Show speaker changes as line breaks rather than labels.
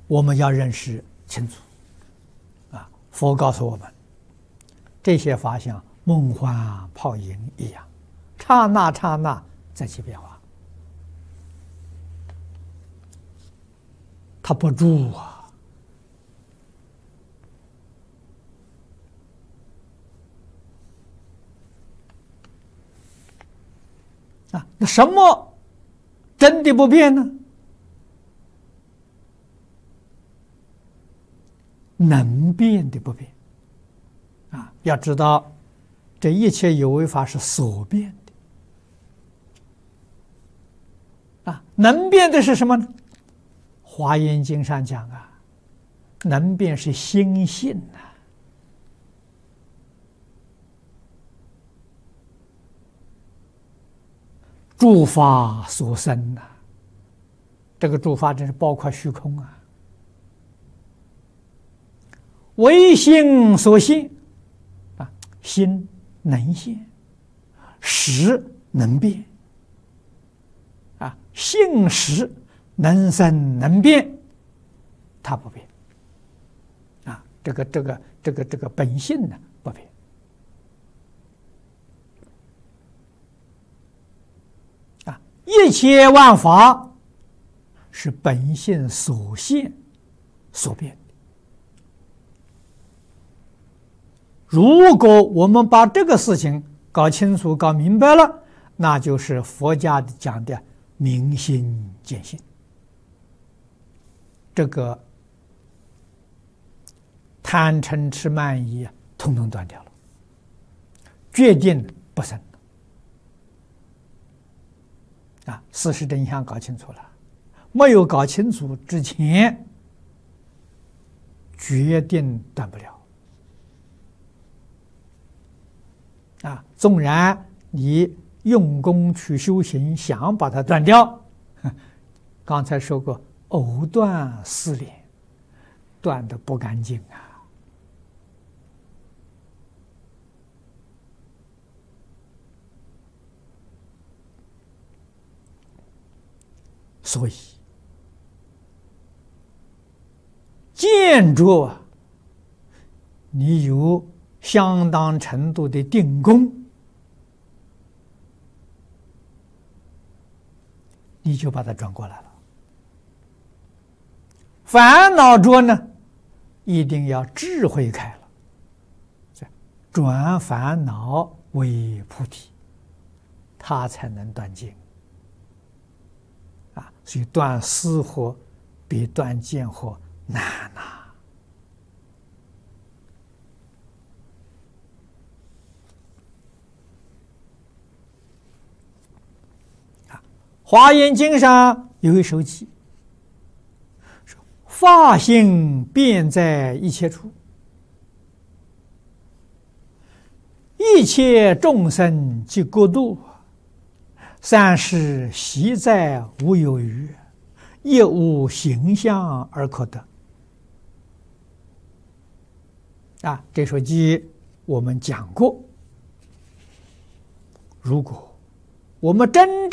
我们要认识清楚啊！佛告诉我们，这些法像梦幻泡影一样，刹那刹那在起变化，它不住啊！那什么真的不变呢？能变的不变啊！要知道，这一切有为法是所变的啊。能变的是什么呢？华严经上讲啊，能变是心性啊。诸法所生呐，这个诸法真是包括虚空啊。唯心所现啊，心能现，识能变啊，性识能生能变，它不变啊。这个本性呢不变。一切万法是本性所现所变的。如果我们把这个事情搞清楚、搞明白了，那就是佛家讲的明心见性。这个贪嗔痴慢疑统统断掉了，决定不生。事实真相搞清楚了，没有搞清楚之前，决定断不了。纵然你用功去修行，想把它断掉，刚才说过，藕断丝连，断得不干净啊。所以，见着你有相当程度的定功，你就把它转过来了。烦恼着呢，一定要智慧开了，转烦恼为菩提，它才能断尽。所以断私惑比断见惑难呐。华严经上有一首偈，说法性遍在一切处，一切众生即国度，三世悉在无有余，亦无形象而可得。这首偈我们讲过。如果我们真